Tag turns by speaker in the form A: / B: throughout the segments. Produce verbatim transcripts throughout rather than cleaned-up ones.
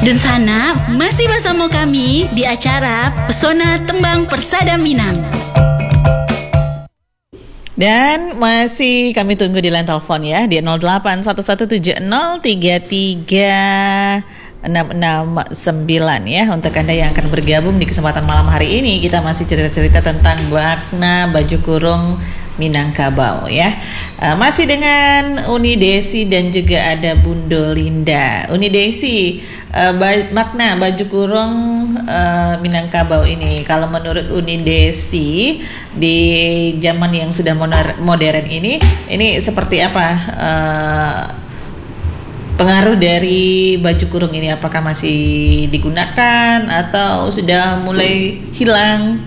A: Dan sana masih bersama kami di acara Pesona Tembang Persada Minang.
B: Dan masih kami tunggu di line telepon ya di nol delapan satu satu tujuh nol tiga tiga enam enam sembilan ya. Untuk Anda yang akan bergabung di kesempatan malam hari ini, kita masih cerita-cerita tentang makna baju kurung Minangkabau ya. Uh, masih dengan Uni Desi dan juga ada Bundo Linda. Uni Desi, uh, ba- makna baju kurung uh, Minangkabau ini, kalau menurut Uni Desi di zaman yang sudah moder- modern ini, ini seperti apa uh, pengaruh dari baju kurung ini? Apakah masih digunakan atau sudah mulai hilang?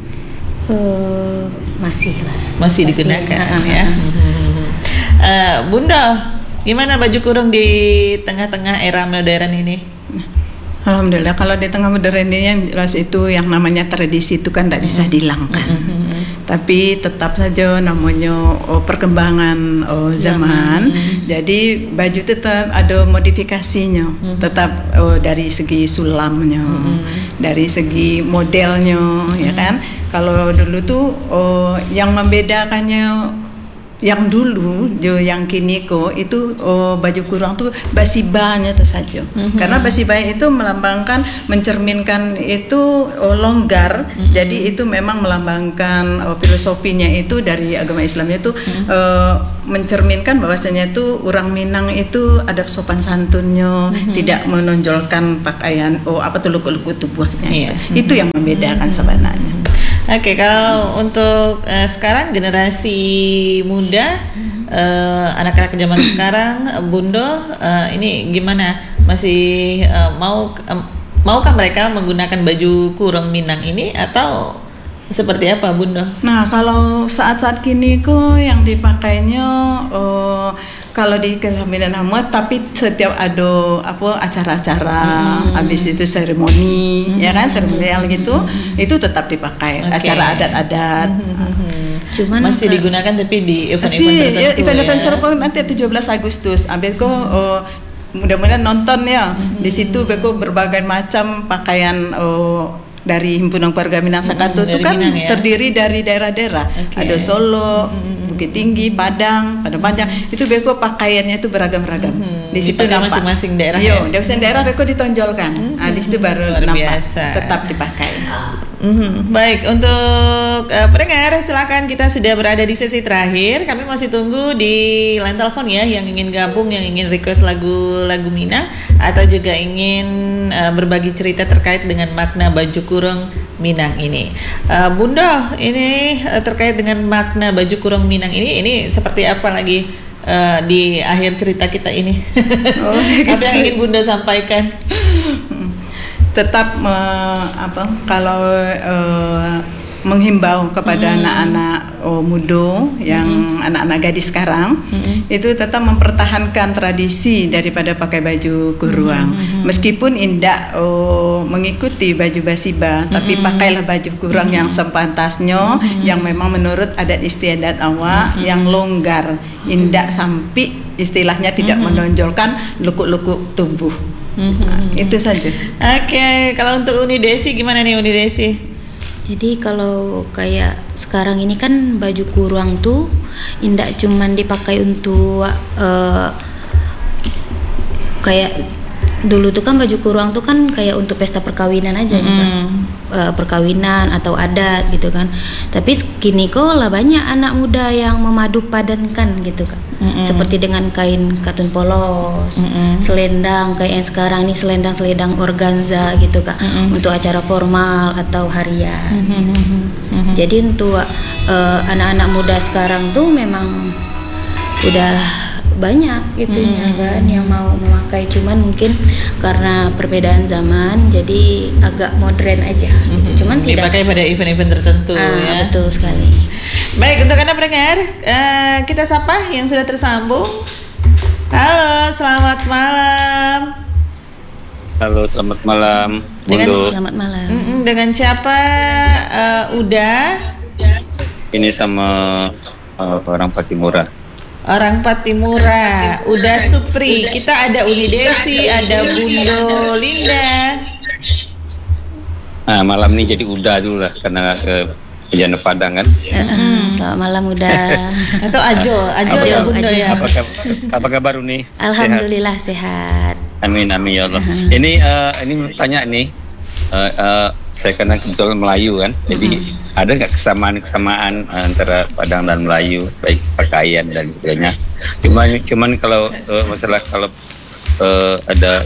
C: Uh, masih lah.
B: Masih
C: Pasti,
B: digunakan
C: uh,
B: ya. Uh, Bunda, gimana baju kurung di tengah-tengah era modern ini?
D: Alhamdulillah, kalau di tengah modern ini yang jelas itu yang namanya tradisi itu kan tidak bisa dihilangkan. Mm-hmm. Tapi tetap saja namanya oh, perkembangan oh, zaman. Mm-hmm. Jadi baju tetap ada modifikasinya, mm-hmm. tetap oh, dari segi sulamnya, mm-hmm. dari segi modelnya, mm-hmm. ya kan. Kalau dulu tuh oh, yang membedakannya yang dulu jo yang kini kok itu oh, baju kurung tuh basibanya tuh saja. Mm-hmm. Karena basiba itu melambangkan, mencerminkan itu oh, longgar. Mm-hmm. Jadi itu memang melambangkan oh, filosofinya itu dari agama Islamnya itu mm-hmm. uh, mencerminkan bahwasanya itu orang Minang itu ada sopan santunnya, mm-hmm. tidak menonjolkan pakaian oh apa tuh luku-luku tubuhnya. Yeah. Mm-hmm. Itu yang membedakan mm-hmm. sebenarnya.
B: Oke, okay, kalau untuk uh, sekarang generasi muda, uh, anak-anak zaman sekarang, Bundo, uh, ini gimana? Masih uh, mau um, maukah mereka menggunakan baju kurung Minang ini atau seperti apa, Bundo?
D: Nah, kalau saat-saat kini kok yang dipakainya uh, kalau di Kesamilan Amat, tapi setiap ada apa acara-acara, hmm. habis itu seremoni, hmm. ya kan seremonial gitu, hmm. itu tetap dipakai. Okay. Acara adat-adat.
B: Hmm. Cuman masih digunakan tapi di event-event
D: masih,
B: tertentu.
D: Ya, event-event
B: ya.
D: serupa nanti tujuh belas Agustus. Ambil kok oh, mudah-mudahan nonton ya. Hmm. Di situ beko berbagai macam pakaian oh, dari Himpunan Keluarga Minang Sakato itu kan Minang, ya? Terdiri dari daerah-daerah. Okay. Ada Solo, mm-hmm. Bukit Tinggi, Padang, Padang Panjang. Itu beko pakaiannya itu beragam-ragam. Mm-hmm. Di situ nampak
B: masing-masing daerah.
D: Yo, ya? Masing daerah beko ditonjolkan. Mm-hmm. Nah, di situ baru
B: luar
D: nampak
B: biasa.
D: Tetap dipakai.
B: Mm-hmm. Baik, untuk uh, pendengar silakan, kita sudah berada di sesi terakhir. Kami masih tunggu di line telepon ya, yang ingin gabung, yang ingin request lagu-lagu Minang atau juga ingin uh, berbagi cerita terkait dengan makna baju kurung Minang ini. Uh, Bunda, ini uh, terkait dengan makna baju kurung Minang ini, ini seperti apa lagi uh, di akhir cerita kita ini? Oh, apa yang ingin Bunda sampaikan?
D: Tetap uh, apa kalau uh, menghimbau kepada mm-hmm. anak-anak oh, muda yang mm-hmm. anak-anak gadis sekarang mm-hmm. itu tetap mempertahankan tradisi daripada pakai baju kurung. Mm-hmm. Meskipun indah oh, mengikuti baju basiba, mm-hmm. tapi pakailah baju kurung mm-hmm. yang sepantasnya, mm-hmm. yang memang menurut adat istiadat awak, mm-hmm. yang longgar, indah sampai istilahnya tidak mm-hmm. menonjolkan lukuk-lukuk tubuh. Mm-hmm. Nah, itu saja.
B: Oke, okay. Kalau untuk Uni Desi gimana nih Uni Desi?
C: Jadi kalau kayak sekarang ini kan baju kurung tuh indak cuman dipakai untuk uh, kayak dulu tuh kan baju kurung tuh kan kayak untuk pesta perkawinan aja mm. kan, uh, perkawinan atau adat gitu kan. Tapi kini kok lah banyak anak muda yang memadu padankan gitu kan. Mm-mm. Seperti dengan kain katun polos, Mm-mm. selendang kayak yang sekarang nih selendang-selendang organza gitu kak, Mm-mm. untuk acara formal atau harian. Mm-hmm. Mm-hmm. Jadi untuk uh, anak-anak muda sekarang tuh memang udah banyak itunya mm-hmm. kan yang mau memakai, cuman mungkin karena perbedaan zaman jadi agak modern aja mm-hmm. gitu. Cuman
B: dipakai tidak dipakai pada event-event tertentu. Ah, ya.
C: Betul sekali.
B: Baik, untuk Anda pendengar, uh, kita sapa yang sudah tersambung. Halo, selamat malam.
E: Halo, selamat malam.
B: Dengan,
C: selamat malam.
B: Mm-mm, dengan siapa? Uh, Uda?
E: Ini sama uh, orang Patimura.
B: Orang Patimura, Uda Supri. Kita ada Uni Desi, ada Bundo Linda.
E: Nah, malam ini jadi Uda dulu lah karena ke Pejana Padang kan.
C: Uh-uh, selamat malam udah.
B: Atau Ajo, Ajo,
C: Ajo,
B: ya Bundo
C: Ajo.
B: ya.
E: Apa kabar, apa kabar nih?
C: Alhamdulillah sehat.
E: Amin amin ya Allah. Ini uh, ini mau tanya nih, uh, uh, saya karena kebetulan Melayu kan, jadi ada nggak kesamaan-kesamaan antara Padang dan Melayu, baik pakaian dan sebagainya. Cuman cuman kalau uh, masalah kalau uh, ada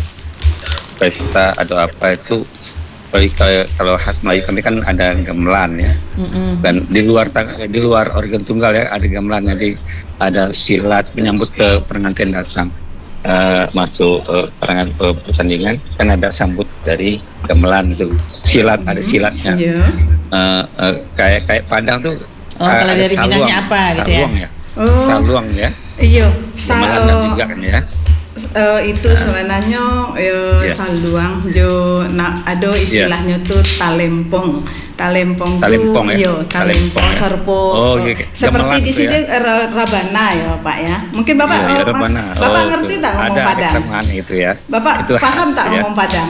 E: pesta atau apa itu, kalau, kalau khas Melayu kami kan ada gamelan ya,
B: Mm-mm.
E: dan di luar di luar organ tunggal ya ada gamelan, jadi ada silat menyambut ke pengantin datang. Uh, masuk uh, perangan uh, persandingan kan ada sambut dari gamelan itu, silat ada silatnya.
D: Iya.
E: Uh, uh, kayak kayak Padang tuh
B: Oh,
E: uh,
B: kalau
E: ada
B: dari Minangnya apa gitu ya?
E: saluang ya,
D: Oh.
E: saluang ya,
D: Iya,
E: gamelan ada
D: sa-
E: juga kan ya.
D: Eh, itu sebenarnya eh,
E: Iya.
D: saluang jo na, ada istilahnya tuh talempong. Talempong,
E: Talempong
D: tuh
E: ya?
D: yo talempong
E: Talempong ya?
D: serpo.
E: Oh,
D: eh,
E: iya,
D: seperti
E: gamelan
D: di
E: tuh
D: sini ra- rabana ya Pak ya. Mungkin Bapak
E: Iya,
D: oh,
E: ya,
D: Mas-
E: Rebana.
D: Bapak
E: Oh,
D: ngerti
E: tuh.
D: tak ngomong
E: ada
D: Padang?
E: kesamaan itu ya.
D: Bapak
E: Itu
D: paham
E: khas,
D: tak
E: ya.
D: ngomong Padang?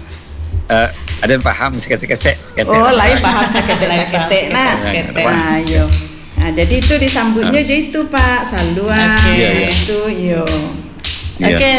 E: Uh, ada yang paham sekecek-sekecek.
D: Oh, lain paham sakit-sakit. Nah,
B: Sakit-sakit.
D: nah, yo. Nah, jadi itu disambutnya
E: Ah.
D: aja itu Pak saluang.
B: Oke.
E: Iya, iya.
D: Itu yo.
E: Iya.
B: Oke.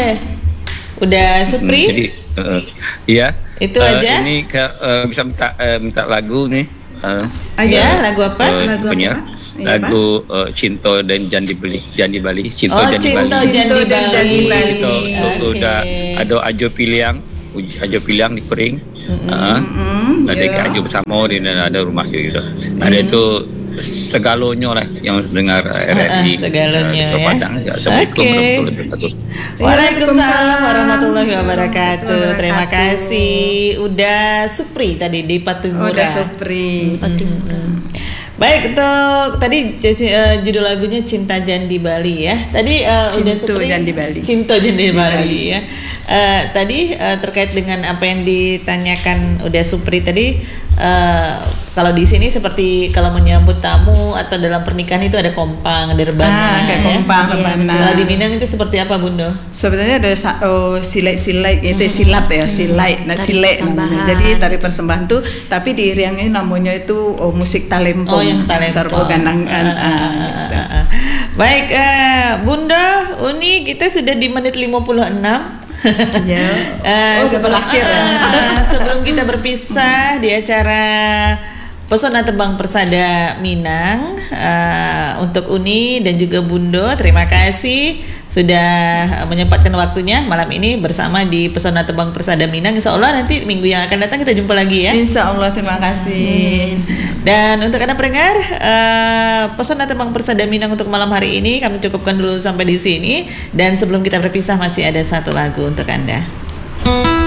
B: Udah Supri?
E: Hmm, jadi uh, iya.
B: Itu
E: Uh,
B: aja?
E: Ini ke, uh, bisa minta uh, minta lagu nih. Uh,
B: Ya, lagu apa?
E: uh,
D: Lagu
E: punya
D: apa? Iya,
E: lagu uh, Cinto dan Jan di Bali, Jan di Bali, Cinto
B: Oh,
E: Jan di
B: Cinto
E: Bali.
B: Jan di
D: dan Jan di
B: Bali.
D: Bali.
E: Itu
B: Oke.
E: udah ada Ajo Piliang, Uj- Ajo Piliang di Pering. Uh,
D: Mm,
E: ada
D: iya.
E: ke Ajo bersama di ada rumah juga gitu. Ada itu segalonyo lah yang mendengar R R I.
B: Ah, segalonyo
E: uh,
B: ya.
E: Padang. Assalamualaikum
B: Oke.
E: warahmatullahi wabarakatuh.
B: Waalaikumsalam warahmatullahi wabarakatuh.
D: Wabarakatuh.
B: Terima kasih. Udah Supri tadi di Patimura.
D: Udah Supri.
C: Patimura.
B: Baik, untuk tadi c- eh, judul lagunya Cinta Jan di Bali ya. Tadi eh, udah
D: Cinto
B: Supri.
D: Jan di Bali.
B: Cinta Jan di Bali ya. Eh, tadi eh, terkait dengan apa yang ditanyakan udah Supri tadi, eh, kalau di sini seperti kalau menyambut tamu atau dalam pernikahan itu ada kompang, ada rebana.
D: Ah, kayak
B: ya.
D: kompang,
C: Iya,
D: rebana.
B: Kalau di Minang itu seperti apa, Bundo?
D: Sebenarnya ada sa- oh, silat-silat itu silat ya, silat, nah
C: Tari
D: silat namanya.
C: persembahan.
D: Jadi tari persembahan tuh tapi diiringi namanya itu oh, musik talempong.
B: Oh, yang talempong.
D: Sarpo ganangan.
B: Ah, ah,
D: ah,
B: ah,
D: gitu.
B: ah, ah. Baik, eh, Bunda, Uni, kita sudah di menit lima puluh enam.
D: Ya.
B: Eh,
D: Oh, udah
B: sebelum,
D: berakhir ya.
B: ah, sebelum kita berpisah di acara Pesona Tembang Persada Minang, eh, untuk Uni dan juga Bundo, terima kasih sudah menyempatkan waktunya malam ini bersama di Pesona Tembang Persada Minang. Insya Allah nanti minggu yang akan datang kita jumpa lagi ya.
D: Insya Allah, terima kasih.
B: Dan untuk Anda pendengar, eh, Pesona Tembang Persada Minang untuk malam hari ini kami cukupkan dulu sampai di sini. Dan sebelum kita berpisah masih ada satu lagu untuk Anda.